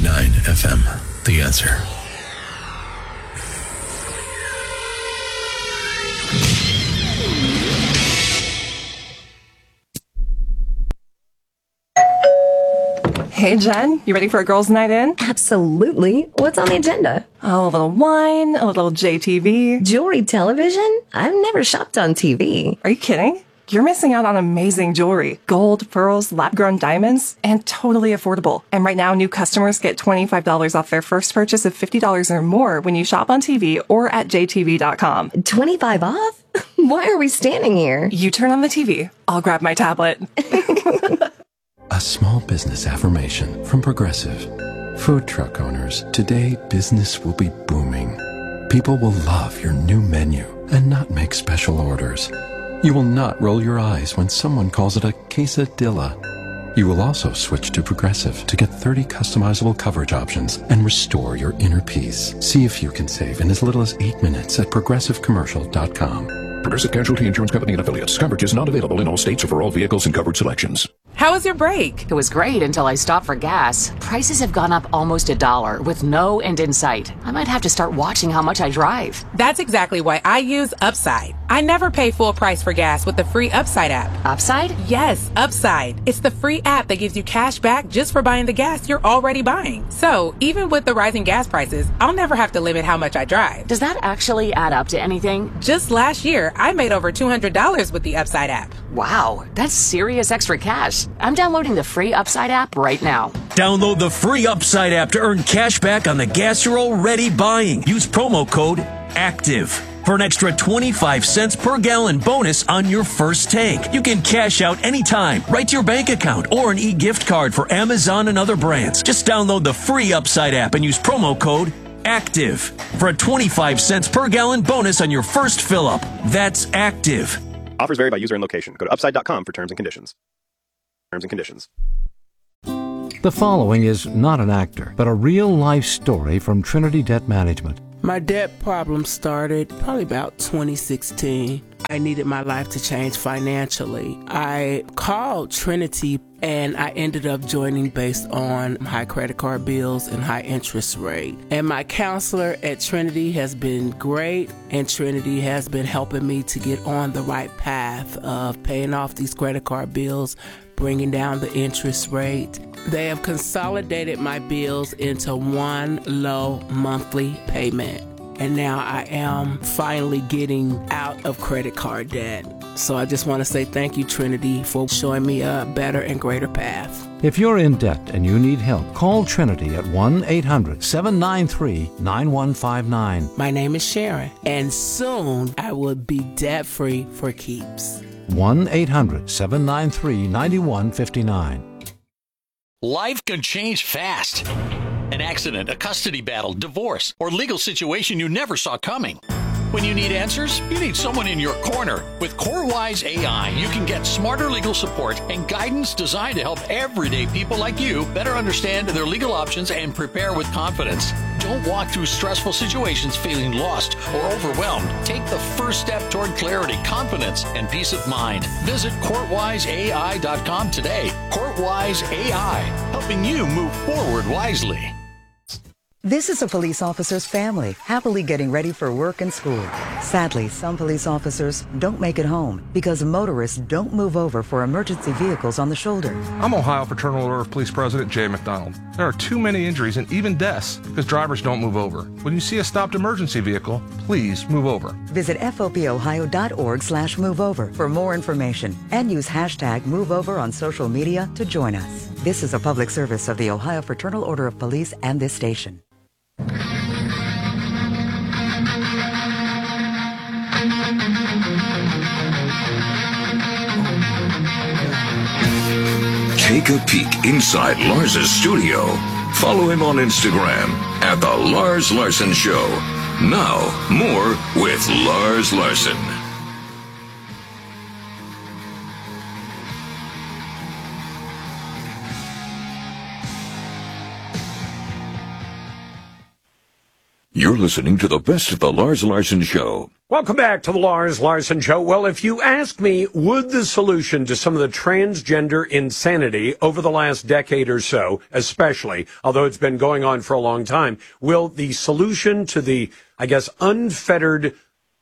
98.9 FM. The Answer. Hey, Jen, you ready for a girls' night in? Absolutely. What's on the agenda? Oh, a little wine, a little JTV. Jewelry television? I've never shopped on TV. Are you kidding? You're missing out on amazing jewelry. Gold, pearls, lab-grown diamonds, and totally affordable. And right now, new customers get $25 off their first purchase of $50 or more when you shop on TV or at jtv.com. 25 off? Why are we standing here? You turn on the TV. I'll grab my tablet. A small business affirmation from Progressive. Food truck owners, today business will be booming. People will love your new menu and not make special orders. You will not roll your eyes when someone calls it a quesadilla. You will also switch to Progressive to get 30 customizable coverage options and restore your inner peace. See if you can save in as little as 8 minutes at progressivecommercial.com. Progressive Casualty Insurance Company and Affiliates. Coverage is not available in all states or for all vehicles and coverage selections. How was your break? It was great until I stopped for gas. Prices have gone up almost $1 with no end in sight. I might have to start watching how much I drive. That's exactly why I use Upside. I never pay full price for gas with the free Upside app. Upside? Yes, Upside. It's the free app that gives you cash back just for buying the gas you're already buying. So even with the rising gas prices, I'll never have to limit how much I drive. Does that actually add up to anything? Just last year, I made over $200 with the Upside app. Wow, that's serious extra cash. I'm downloading the free Upside app right now. Download the free Upside app to earn cash back on the gas you're already buying. Use promo code ACTIVE for an extra 25 cents per gallon bonus on your first tank. You can cash out anytime, right to your bank account, or an e-gift card for Amazon and other brands. Just download the free Upside app and use promo code ACTIVE for a 25 cents per gallon bonus on your first fill-up. That's ACTIVE. Offers vary by user and location. Go to upside.com for terms and conditions. The following is not an actor, but a real-life story from Trinity Debt Management. My debt problem started probably about 2016. I needed my life to change financially. I called Trinity and I ended up joining based on high credit card bills and high interest rate. And my counselor at Trinity has been great, and Trinity has been helping me to get on the right path of paying off these credit card bills, bringing down the interest rate. They have consolidated my bills into one low monthly payment. And now I am finally getting out of credit card debt. So I just want to say thank you, Trinity, for showing me a better and greater path. If you're in debt and you need help, call Trinity at 1-800-793-9159. My name is Sharon, and soon I will be debt-free for keeps. 1-800-793-9159. Life can change fast. An accident, a custody battle, divorce, or legal situation you never saw coming. When you need answers, you need someone in your corner. With CoreWise AI, you can get smarter legal support and guidance designed to help everyday people like you better understand their legal options and prepare with confidence. Don't walk through stressful situations feeling lost or overwhelmed. Take the first step toward clarity, confidence, and peace of mind. Visit CourtWiseAI.com today. CourtWise AI, helping you move forward wisely. This is a police officer's family, happily getting ready for work and school. Sadly, some police officers don't make it home because motorists don't move over for emergency vehicles on the shoulder. I'm Ohio Fraternal Order of Police President Jay McDonald. There are too many injuries and even deaths because drivers don't move over. When you see a stopped emergency vehicle, please move over. Visit fopohio.org/moveover for more information and use hashtag MoveOver on social media to join us. This is a public service of the Ohio Fraternal Order of Police and this station. Take a peek inside Lars's studio. Follow him on Instagram at The Lars Larson Show. Now, more with Lars Larson. You're listening to the best of the Lars Larson Show. Welcome back to the Lars Larson Show. Well, if you ask me, would the solution to some of the transgender insanity over the last decade or so, especially, although it's been going on for a long time, will the solution to the, I guess, unfettered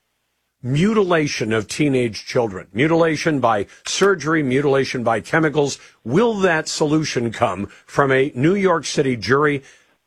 mutilation of teenage children, mutilation by surgery, mutilation by chemicals, will that solution come from a New York City jury?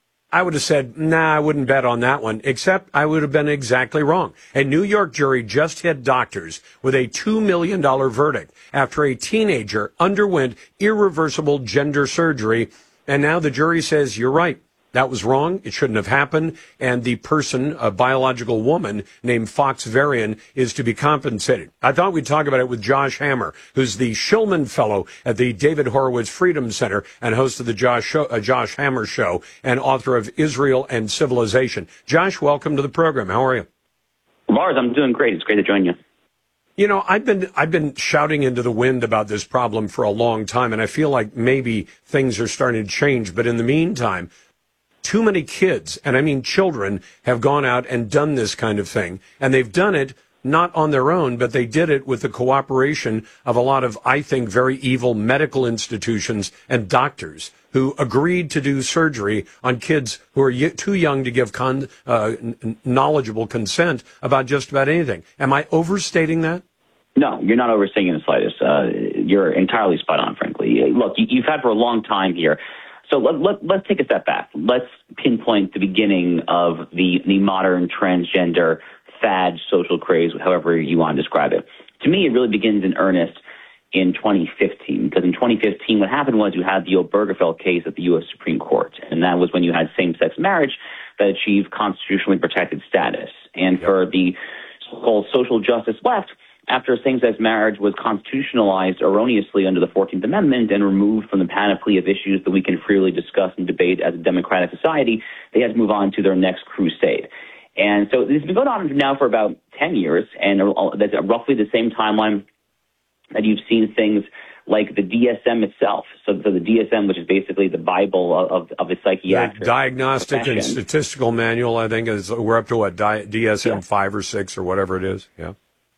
I would have said, nah, I wouldn't bet on that one, except I would have been exactly wrong. A New York jury just hit doctors with a $2 million verdict after a teenager underwent irreversible gender surgery. And now the jury says, you're right. That was wrong. It shouldn't have happened. And the person, a biological woman named Fox Varian, is to be compensated. I thought we'd talk about it with Josh Hammer, who's the Shillman Fellow at the David Horowitz Freedom Center and host of the Josh Hammer Show and author of Israel and Civilization. Josh, welcome to the program. How are you? Lars, I'm doing great. It's great to join you. You know, I've been shouting into the wind about this problem for a long time, and I feel like maybe things are starting to change. But in the meantime, too many kids, and I mean children, have gone out and done this kind of thing. And they've done it not on their own, but they did it with the cooperation of a lot of, I think, very evil medical institutions and doctors who agreed to do surgery on kids who are too young to give knowledgeable consent about just about anything. Am I overstating that? No, you're not overstating in the slightest. You're entirely spot on, frankly. Look, you've had for a long time here. So let's take a step back. Let's pinpoint the beginning of the modern transgender fad, social craze, however you want to describe it. To me, it really begins in earnest in 2015, because in 2015, what happened was you had the Obergefell case at the U.S. Supreme Court, and that was when you had same-sex marriage that achieved constitutionally protected status. And for the so-called social justice left, after same-sex marriage was constitutionalized erroneously under the 14th Amendment and removed from the panoply of issues that we can freely discuss and debate as a democratic society, they had to move on to their next crusade. And so this has been going on now for about 10 years, and that's roughly the same timeline that you've seen things like the DSM itself. So the DSM, which is basically the Bible of the psychiatric the Diagnostic profession. and Statistical Manual, I think, we're up to what, DSM 5 or 6 or whatever it is, yeah.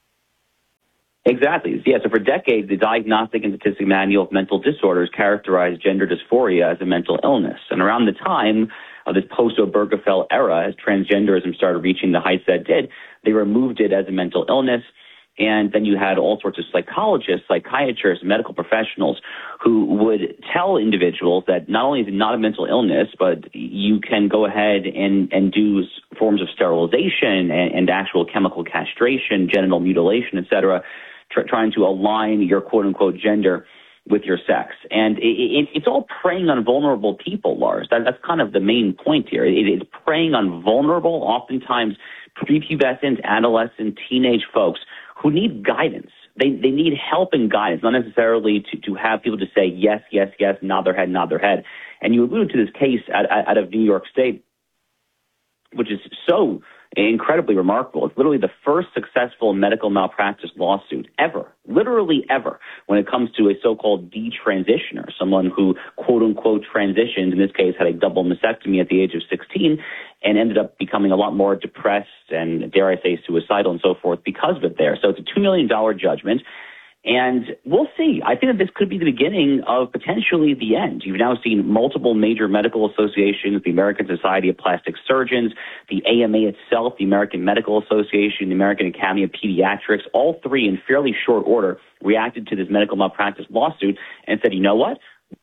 Exactly. Yeah, so for decades, the Diagnostic and Statistical Manual of Mental Disorders characterized gender dysphoria as a mental illness. And around the time of this post-Obergefell era, as transgenderism started reaching the heights that it did, they removed it as a mental illness. And then you had all sorts of psychologists, psychiatrists, medical professionals who would tell individuals that not only is it not a mental illness, but you can go ahead and do forms of sterilization and actual chemical castration, genital mutilation, etc., trying to align your quote-unquote gender with your sex. And it's all preying on vulnerable people, Lars. That's kind of the main point here. It's preying on vulnerable, oftentimes prepubescent, adolescent, teenage folks who need guidance. They need help and guidance, not necessarily to have people to say yes, yes, yes, nod their head. And you alluded to this case out of New York State, which is so incredibly remarkable. It's literally the first successful medical malpractice lawsuit ever, literally ever, when it comes to a so-called detransitioner, someone who, quote-unquote, transitioned, in this case, had a double mastectomy at the age of 16 and ended up becoming a lot more depressed and, dare I say, suicidal and so forth because of it there. So it's a $2 million judgment. And we'll see. I think that this could be the beginning of potentially the end. You've now seen multiple major medical associations, the American Society of Plastic Surgeons, the AMA itself, the American Medical Association, the American Academy of Pediatrics, all three in fairly short order reacted to this medical malpractice lawsuit and said, you know what?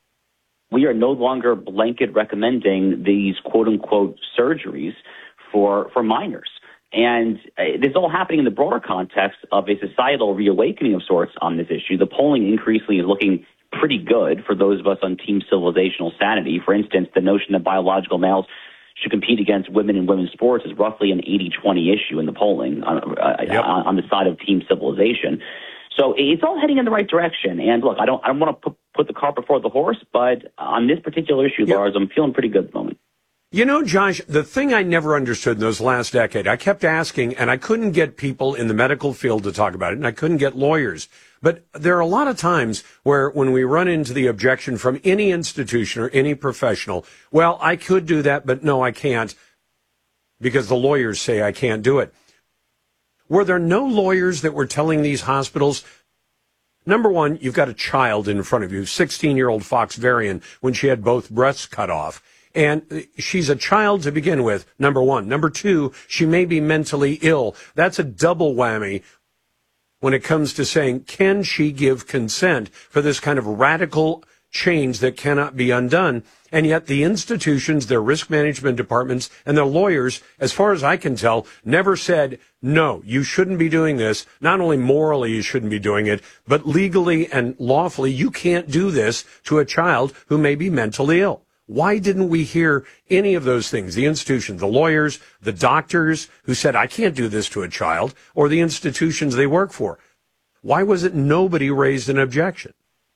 We are no longer blanket recommending these quote-unquote surgeries for minors. And this is all happening in the broader context of a societal reawakening of sorts on this issue. The polling increasingly is looking pretty good for those of us on Team Civilizational Sanity. For instance, the notion that biological males should compete against women in women's sports is roughly an 80-20 issue in the polling on the side of Team Civilization. So it's all heading in the right direction. And look, I don't want to put the cart before the horse, but on this particular issue, Lars, I'm feeling pretty good at the moment. You know, Josh, the thing I never understood in those last decade, I kept asking, and I couldn't get people in the medical field to talk about it, and I couldn't get lawyers. But there are a lot of times where when we run into the objection from any institution or any professional, well, I could do that, but no, I can't. because the lawyers say I can't do it. Were there no lawyers that were telling these hospitals, number one, you've got a child in front of you, 16-year-old Fox Varian, when she had both breasts cut off. And she's a child to begin with, number one. Number two, she may be mentally ill. That's a double whammy when it comes to saying, can she give consent for this kind of radical change that cannot be undone? And yet the institutions, their risk management departments, and their lawyers, as far as I can tell, never said, no, you shouldn't be doing this. Not only morally you shouldn't be doing it, but legally and lawfully you can't do this to a child who may be mentally ill. Why didn't we hear any of those things? The institutions, the lawyers, the doctors who said, I can't do this to a child, or the institutions they work for. Why was it nobody raised an objection?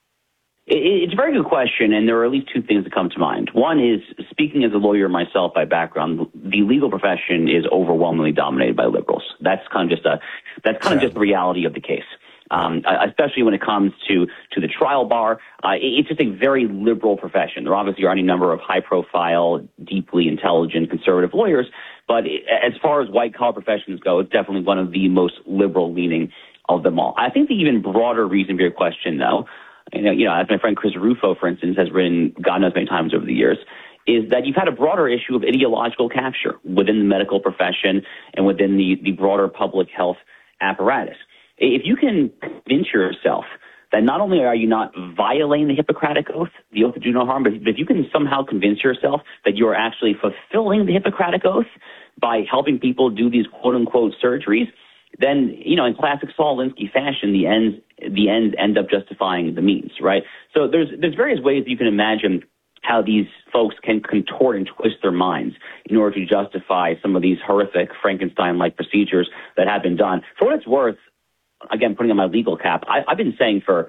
It's a very good question, and there are at least two things that come to mind. One is, speaking as a lawyer myself by background, the legal profession is overwhelmingly dominated by liberals. That's kind of just the reality of the case. Especially when it comes to the trial bar. It's just a very liberal profession. There obviously are any number of high-profile, deeply intelligent, conservative lawyers, but as far as white-collar professions go, it's definitely one of the most liberal-leaning of them all. I think the even broader reason for your question, though, as my friend Chris Rufo, for instance, has written God knows many times over the years, is that you've had a broader issue of ideological capture within the medical profession and within the broader public health apparatus. If you can convince yourself that not only are you not violating the Hippocratic Oath, the oath to do no harm, but if you can somehow convince yourself that you're actually fulfilling the Hippocratic Oath by helping people do these quote-unquote surgeries, then, in classic Saul Alinsky fashion, the ends end up justifying the means, right? So there's various ways you can imagine how these folks can contort and twist their minds in order to justify some of these horrific Frankenstein-like procedures that have been done. For what it's worth, again, putting on my legal cap, I've been saying for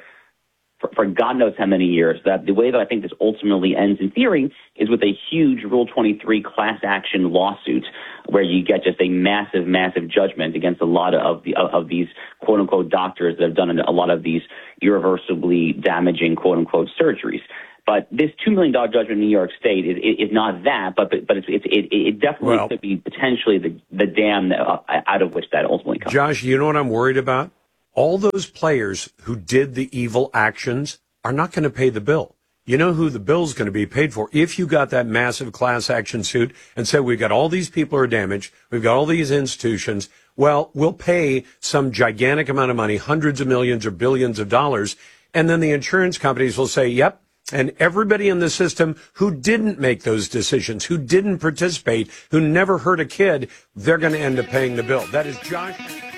God knows how many years that the way that I think this ultimately ends in theory is with a huge Rule 23 class action lawsuit where you get just a massive, massive judgment against a lot of these quote unquote doctors that have done a lot of these irreversibly damaging quote unquote surgeries. But this $2 million judgment in New York State is not that, but it definitely could be potentially the dam out of which that ultimately comes. Josh, you know what I'm worried about? All those players who did the evil actions are not going to pay the bill. You know who the bill's going to be paid for? If you got that massive class action suit and said, we've got all these people who are damaged, we've got all these institutions, well, we'll pay some gigantic amount of money, hundreds of millions or billions of dollars, and then the insurance companies will say, yep, and everybody in the system who didn't make those decisions, who didn't participate, who never hurt a kid, they're going to end up paying the bill. That is Josh.